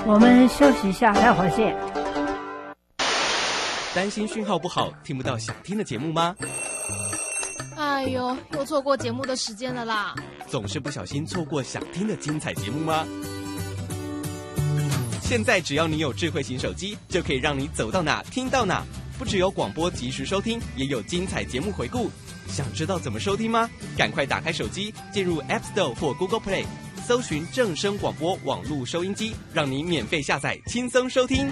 我们休息一下，待会儿见。 担心讯号不好，听不到想听的节目吗？ 哎呦，又错过节目的时间了啦！ 总是不小心错过想听的精彩节目吗？现在只要你有智慧型手机，就可以让你走到哪听到哪。不只有广播及时收听，也有精彩节目回顾。想知道怎么收听吗？赶快打开手机，进入 App Store 或 Google Play，搜寻正声广播网络收音机，让你免费下载，轻松收听。